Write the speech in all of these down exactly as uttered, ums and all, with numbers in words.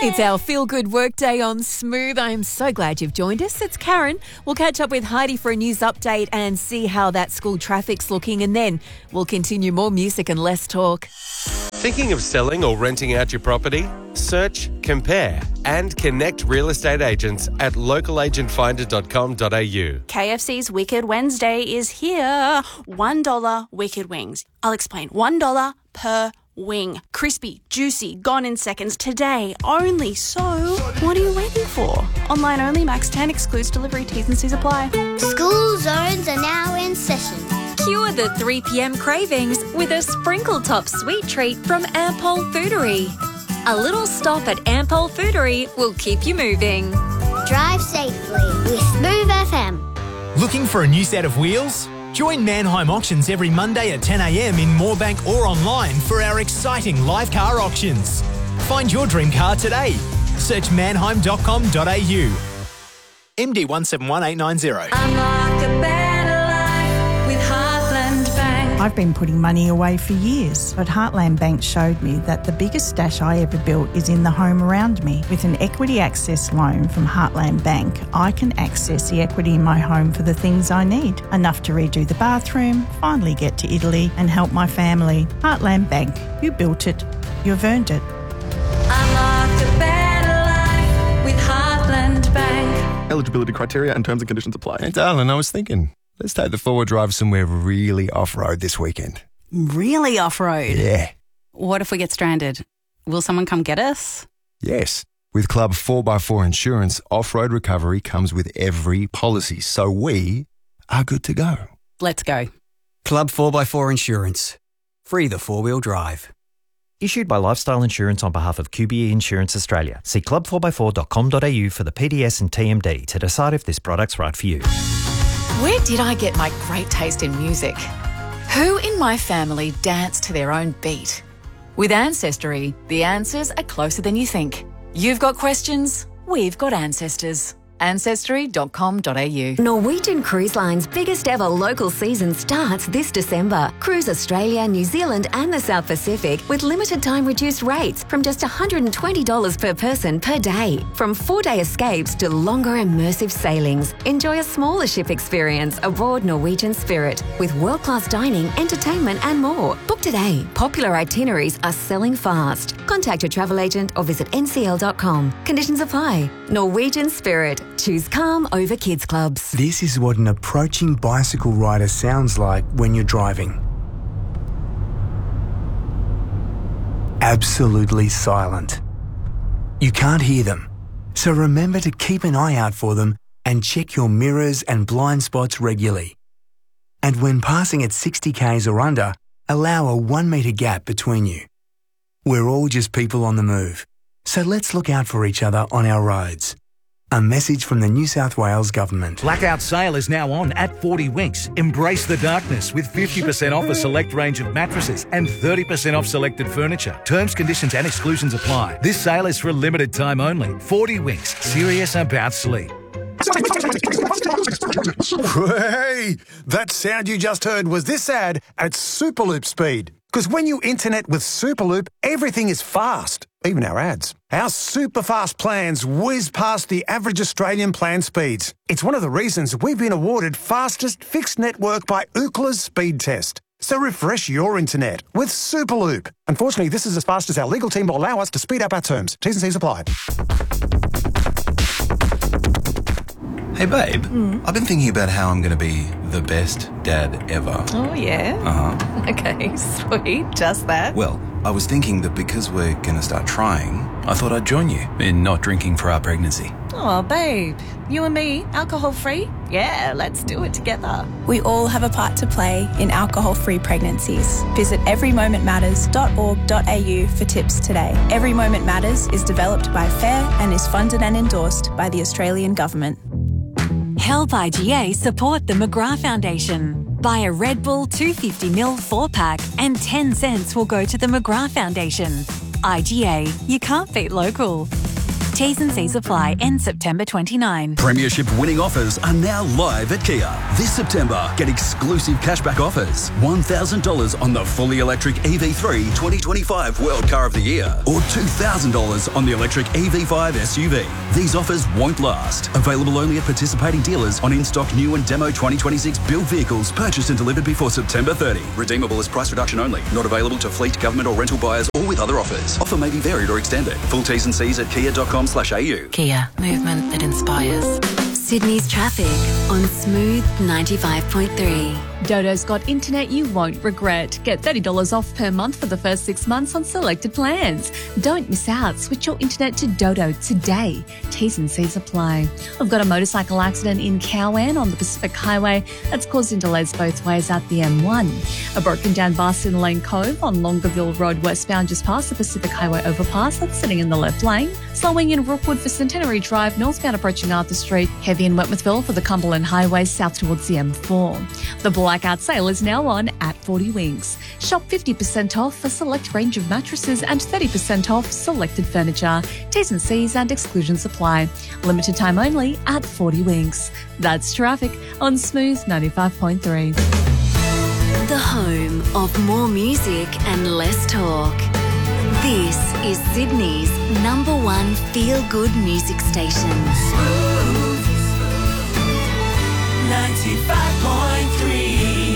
It's our feel-good workday on Smooth. I am so glad you've joined us. It's Karen. We'll catch up with Heidi for a news update and see how that school traffic's looking, and then we'll continue more music and less talk. Thinking of selling or renting out your property? Search, compare and connect real estate agents at local agent finder dot com dot a u. K F C's Wicked Wednesday is here. one dollar Wicked Wings. I'll explain. one dollar per wing. Crispy, juicy, gone in seconds today only. So, what are you waiting for? Online only, max ten, excludes delivery, T's and C's apply. School zones are now in session. Cure the three p.m. cravings with a sprinkle top sweet treat from Ampol Foodery. A little stop at Ampol Foodery will keep you moving. Drive safely with Smooth F M. Looking for a new set of wheels? Join Mannheim Auctions every Monday at ten a.m. in Moorebank or online for our exciting live car auctions. Find your dream car today. Search mannheim dot com dot a u. M D one seven one eight nine zero. Unlock a better life with Heartland Bank. I've been putting money away for years, but Heartland Bank showed me that the biggest stash I ever built is in the home around me. With an equity access loan from Heartland Bank, I can access the equity in my home for the things I need. Enough to redo the bathroom, finally get to Italy and help my family. Heartland Bank, you built it, you've earned it. Unlock a better life with Heartland Bank. Eligibility criteria and terms and conditions apply. Hey, darling, I was thinking, let's take the four-wheel drive somewhere really off-road this weekend. Really off-road? Yeah. What if we get stranded? Will someone come get us? Yes. With Club four by four Insurance, off-road recovery comes with every policy, so we are good to go. Let's go. Club four by four Insurance. Free the four-wheel drive. Issued by Lifestyle Insurance on behalf of Q B E Insurance Australia. See club four by four dot com dot a u for the P D S and T M D to decide if this product's right for you. Where did I get my great taste in music? Who in my family dance to their own beat? With Ancestry, the answers are closer than you think. You've got questions, we've got ancestors. ancestry dot com dot a u. Norwegian Cruise Line's biggest ever local season starts this December. Cruise Australia, New Zealand and the South Pacific with limited time reduced rates from just one hundred twenty dollars per person per day. From four-day escapes to longer immersive sailings. Enjoy a smaller ship experience aboard Norwegian Spirit with world-class dining, entertainment and more. Book today. Popular itineraries are selling fast. Contact your travel agent or visit n c l dot com. Conditions apply. Norwegian Spirit. Choose calm over kids clubs. This is what an approaching bicycle rider sounds like when you're driving. Absolutely silent. You can't hear them, so remember to keep an eye out for them and check your mirrors and blind spots regularly. And when passing at sixty kays or under, allow a one metre gap between you. We're all just people on the move, so let's look out for each other on our roads. A message from the New South Wales Government. Blackout sale is now on at forty Winks. Embrace the darkness with fifty percent off a select range of mattresses and thirty percent off selected furniture. Terms, conditions and exclusions apply. This sale is for a limited time only. forty Winks. Serious about sleep. Hey, that sound you just heard was this ad at Superloop speed. Because when you internet with Superloop, everything is fast, even our ads. Our super fast plans whiz past the average Australian plan speeds. It's one of the reasons we've been awarded fastest fixed network by Ookla's speed test. So refresh your internet with Superloop. Unfortunately, this is as fast as our legal team will allow us to speed up our terms. T's and C's apply. Hey, babe, Mm. I've been thinking about how I'm going to be the best dad ever. Oh, yeah? Uh-huh. Okay, sweet. Just that. Well, I was thinking that because we're going to start trying, I thought I'd join you in not drinking for our pregnancy. Oh, babe. You and me, alcohol-free? Yeah, let's do it together. We all have a part to play in alcohol-free pregnancies. Visit every moment matters dot org dot a u for tips today. Every Moment Matters is developed by FAIR and is funded and endorsed by the Australian Government. Help I G A support the McGrath Foundation. Buy a Red Bull two hundred fifty milliliter four-pack and ten cents will go to the McGrath Foundation. I G A, you can't beat local. T's and C's apply. End September twenty-ninth. Premiership winning offers are now live at Kia. This September, get exclusive cashback offers. one thousand dollars on the fully electric E V three twenty twenty-five World Car of the Year or two thousand dollars on the electric E V five S U V. These offers won't last. Available only at participating dealers on in-stock new and demo twenty twenty-six build vehicles purchased and delivered before September thirtieth. Redeemable as price reduction only. Not available to fleet, government or rental buyers or with other offers. Offer may be varied or extended. Full T's and C's at kia dot com slash a u. Kia, movement that inspires. Sydney's traffic on Smooth ninety-five point three. Dodo's got internet you won't regret. Get thirty dollars off per month for the first six months on selected plans. Don't miss out. Switch your internet to Dodo today. T's and C's apply. I've got a motorcycle accident in Cowan on the Pacific Highway that's causing delays both ways at the M one. A broken down bus in Lane Cove on Longueville Road westbound just past the Pacific Highway overpass that's sitting in the left lane. Slowing in Rookwood for Centenary Drive northbound approaching Arthur Street. Heavy in Wentworthville for the Cumberland Highway south towards the M four. The blackout sale is now on at forty Winks. Shop fifty percent off for select range of mattresses and thirty percent off selected furniture. T's and C's and exclusions apply. Limited time only at forty Winks. That's traffic on Smooth ninety-five point three. The home of more music and less talk. This is Sydney's number one feel-good music station. Smooth ninety-five point three.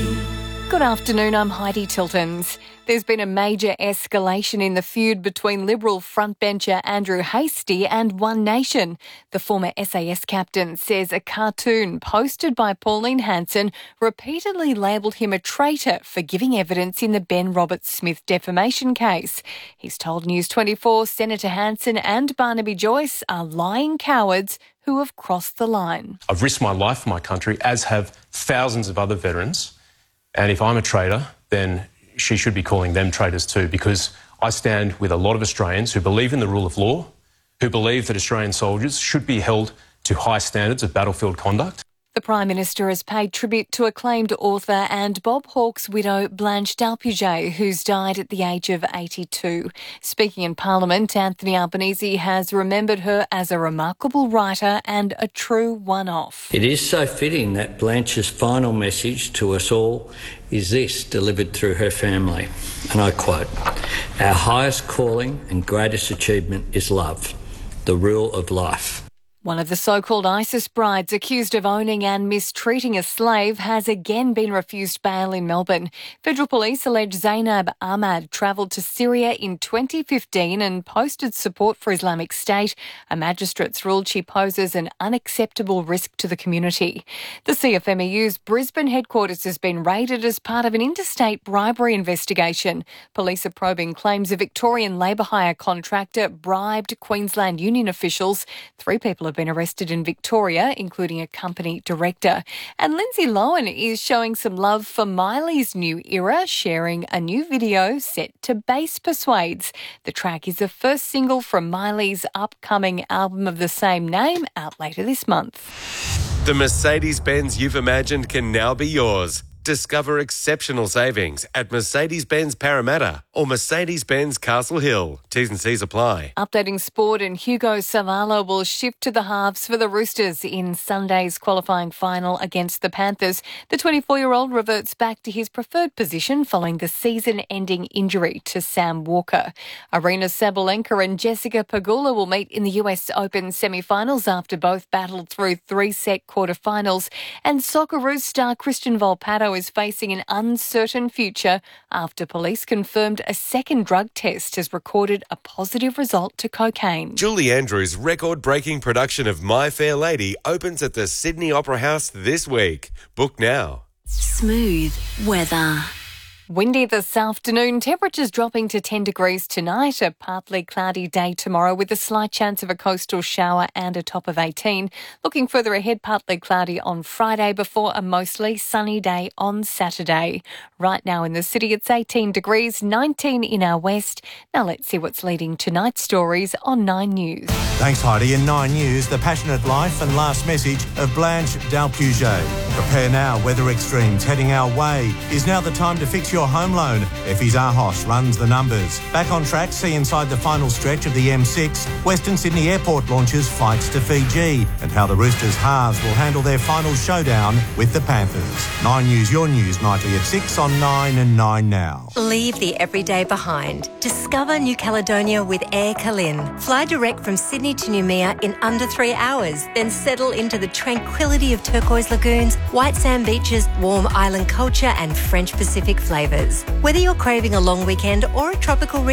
Good afternoon, I'm Heidi Tiltons. There's been a major escalation in the feud between Liberal frontbencher Andrew Hastie and One Nation. The former S A S captain says a cartoon posted by Pauline Hanson repeatedly labelled him a traitor for giving evidence in the Ben Roberts-Smith defamation case. He's told News twenty-four Senator Hanson and Barnaby Joyce are lying cowards who have crossed the line. I've risked my life for my country, as have thousands of other veterans. And if I'm a traitor, then she should be calling them traitors too, because I stand with a lot of Australians who believe in the rule of law, who believe that Australian soldiers should be held to high standards of battlefield conduct. The Prime Minister has paid tribute to acclaimed author and Bob Hawke's widow Blanche Dalpuget, who's died at the age of eighty-two. Speaking in Parliament, Anthony Albanese has remembered her as a remarkable writer and a true one-off. It is so fitting that Blanche's final message to us all is this, delivered through her family, and I quote, "Our highest calling and greatest achievement is love, the rule of life." One of the so-called ISIS brides accused of owning and mistreating a slave has again been refused bail in Melbourne. Federal police allege Zainab Ahmad travelled to Syria in twenty fifteen and posted support for Islamic State. A magistrate's ruled she poses an unacceptable risk to the community. The C F M E U's Brisbane headquarters has been raided as part of an interstate bribery investigation. Police are probing claims a Victorian labour hire contractor bribed Queensland union officials. Three people have been arrested in Victoria, including a company director. And Lindsay Lohan is showing some love for Miley's new era, sharing a new video set to Bass Persuades. The track is the first single from Miley's upcoming album of the same name, out later this month. The Mercedes-Benz you've imagined can now be yours. Discover exceptional savings at Mercedes-Benz Parramatta or Mercedes-Benz Castle Hill. T's and C's apply. Updating sport, and Hugo Savala will shift to the halves for the Roosters in Sunday's qualifying final against the Panthers. The twenty-four-year-old reverts back to his preferred position following the season-ending injury to Sam Walker. Arina Sabalenka and Jessica Pegula will meet in the U S Open semi-finals after both battled through three-set quarter-finals. And Socceroos star Christian Volpato is facing an uncertain future after police confirmed a second drug test has recorded a positive result to cocaine. Julie Andrews' record-breaking production of My Fair Lady opens at the Sydney Opera House this week. Book now. Smooth weather. Windy this afternoon, temperatures dropping to ten degrees tonight, a partly cloudy day tomorrow with a slight chance of a coastal shower and a top of eighteen. Looking further ahead, partly cloudy on Friday before a mostly sunny day on Saturday. Right now in the city, it's eighteen degrees, nineteen in our west. Now let's see what's leading tonight's stories on Nine News. Thanks, Heidi. In Nine News, the passionate life and last message of Blanche Dalpuget. Prepare now, weather extremes heading our way. Is now the time to fix your home loan? Effie's Arhos runs the numbers. Back on track, see inside the final stretch of the M six. Western Sydney Airport launches flights to Fiji, and how the Roosters halves will handle their final showdown with the Panthers. Nine News, your news, nightly at six on nine and nine now. Leave the everyday behind. Discover New Caledonia with Air Calin. Fly direct from Sydney to Noumea in under three hours, then settle into the tranquility of turquoise lagoons, white sand beaches, warm island culture and French Pacific flavours. Whether you're craving a long weekend or a tropical